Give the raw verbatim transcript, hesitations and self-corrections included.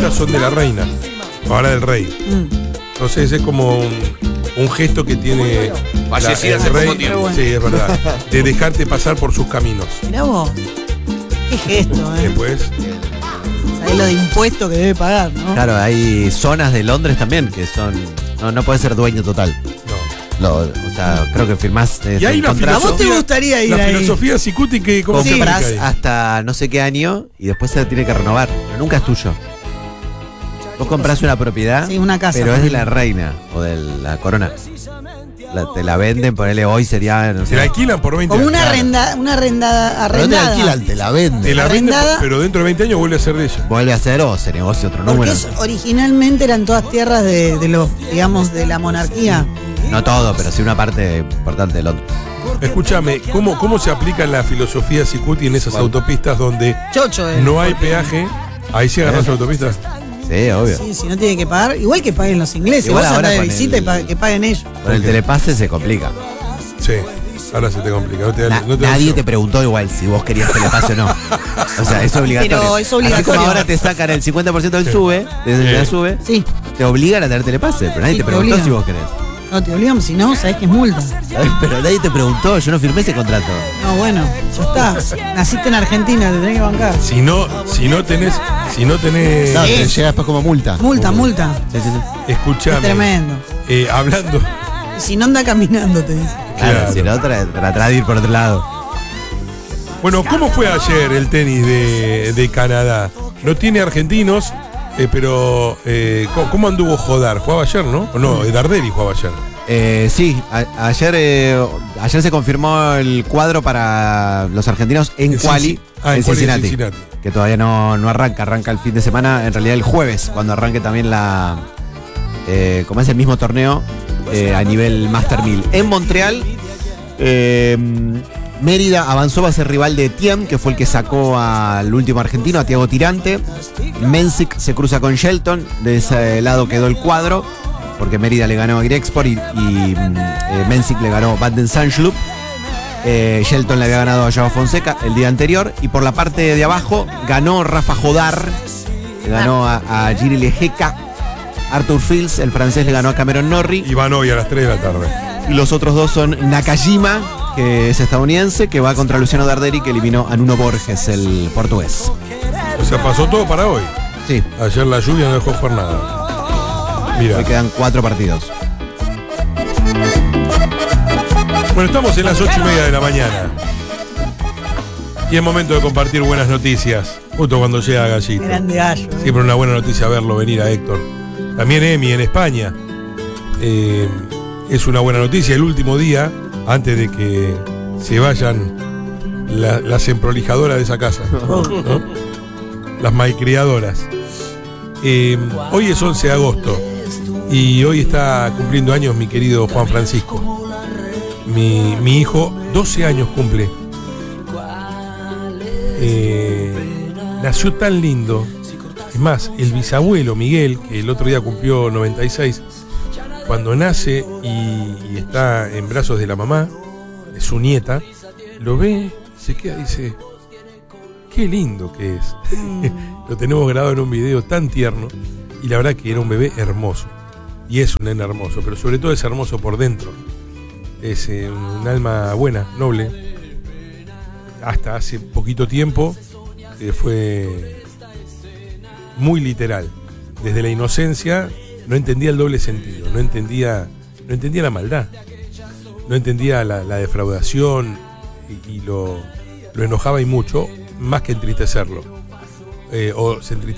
autopistas son de la reina, ahora del rey. Mm. Entonces es como un, un gesto que tiene Fallecida la- hace el rey. poco tiempo. Sí, es verdad. De dejarte pasar por sus caminos. Mirá vos. Qué gesto, ¿eh? Después, Sabés lo de impuesto que debe pagar, ¿no? Claro, hay zonas de Londres también que son. No, no puedes ser dueño total. no. Lo- o sea, creo que firmás. eh, Y hay una contrato, ¿A vos te gustaría ir la ahí? filosofía Cicuti que cómo se compras aplica ahí. hasta no sé qué año y después se tiene que renovar. Pero nunca es tuyo. Vos comprás una propiedad, Sí, una casa. pero es de la reina o de la corona. La- te la venden, ponele hoy sería. No Se sé, la alquilan por veinte Como años. una Claro. arrenda, una arrendada, Pero no te arrendada. la alquilan, te la venden. Te la venden, arrendada. pero dentro de veinte años vuelve a ser de ella. vuelve a hacer o se negocia otro Porque número. es- originalmente eran todas tierras de, de los, digamos, de la monarquía. No todo, pero sí una parte importante de Londres. Escúchame, ¿cómo, ¿cómo se aplica la filosofía Cicuti en esas autopistas donde Chocho, ¿eh? no hay peaje? Ahí sí agarras autopistas. Sí, obvio. Sí, si no tiene que pagar, igual que paguen los ingleses. Igual Vos ahora andás de con visita el- y pa- que paguen ellos. Con el telepase se complica. Sí, ahora se te complica. No te da- Na- no te da nadie opción. te preguntó igual si vos querías telepase o no. O sea, es obligatorio. Pero es Así obligatorio. como ahora te sacan el cincuenta por ciento del Sí. sube, desde Sí. la sube, Sí, te obligan a tener telepase, pero nadie Sí, te te preguntó obligan. si vos querés. no te obligamos, si no, sabés que es multa. Ay, pero nadie te preguntó, yo no firmé ese contrato. No, bueno, ya está. Naciste en Argentina, te tenés que bancar. Si no, si no tenés, si no tenés, Claro, Sí. te llega después como multa. Multa, multa. Sí, sí, sí. Es escuchame. tremendo. eh, hablando, Y si no anda caminando, te dice. Claro, Claro. si no, tra- tratá de ir por otro lado. bueno, ¿cómo fue ayer el tenis de, de Canadá? No tiene argentinos, eh, pero eh, ¿cómo, cómo anduvo Jodar? ¿Jugaba ayer, no? O no, Darderi jugaba ayer. Eh, sí, a- ayer, eh, ayer se confirmó el cuadro para los argentinos en En quali Cinci- ah, en en quali en Cincinnati, Cincinnati. que todavía no, no arranca, arranca el fin de semana, en realidad el jueves, cuando arranque también la, eh, como es el mismo torneo eh, a nivel Master mil. En Montreal, eh, Mérida avanzó, va a ser rival de Tiem, que fue el que sacó al último argentino, a Thiago Tirante. Mensic se cruza con Shelton, de ese lado quedó el cuadro, porque Mérida le ganó a Grexport y, y mm, eh, Mensic le ganó Baden Sanchloop. Eh, Shelton le había ganado a Joao Fonseca el día anterior. Y por la parte de abajo ganó Rafa Jodar, le ganó a, a Giri Lejeca. Arthur Fields, el francés, le ganó a Cameron Norrie. Y van hoy a las tres de la tarde. Y los otros dos son Nakajima, que es estadounidense, que va contra Luciano Darderi, que eliminó a Nuno Borges, el portugués. O sea, pasó todo para hoy. Sí, Ayer la lluvia no dejó jugar nada. Mira. hoy quedan cuatro partidos. Bueno, estamos en las ocho y media de la mañana. Y es momento de compartir buenas noticias. Justo cuando llega Gallito. Grande gallo. ¿eh? Siempre una buena noticia verlo venir a Héctor. También Emi en España. Eh, es una buena noticia. El último día, antes de que se vayan la- las emprolijadoras de esa casa, ¿no? Las malcriadoras. Eh, hoy es once de agosto y hoy está cumpliendo años mi querido Juan Francisco. Mi, mi hijo, doce años cumple. Eh, nació tan lindo. Es más, el bisabuelo Miguel, que el otro día cumplió noventa y seis, cuando nace y, y está en brazos de la mamá, de su nieta, lo ve, se queda y dice, qué lindo que es. Lo tenemos grabado en un video tan tierno y la verdad que era un bebé hermoso. Y es un nene hermoso, pero sobre todo es hermoso por dentro. Es eh, un alma buena, noble. Hasta hace poquito tiempo eh, fue muy literal. Desde la inocencia no entendía el doble sentido, no entendía, no entendía la maldad, no entendía la, la defraudación y, y lo, lo enojaba y mucho, más que entristecerlo. Eh, o se entristecía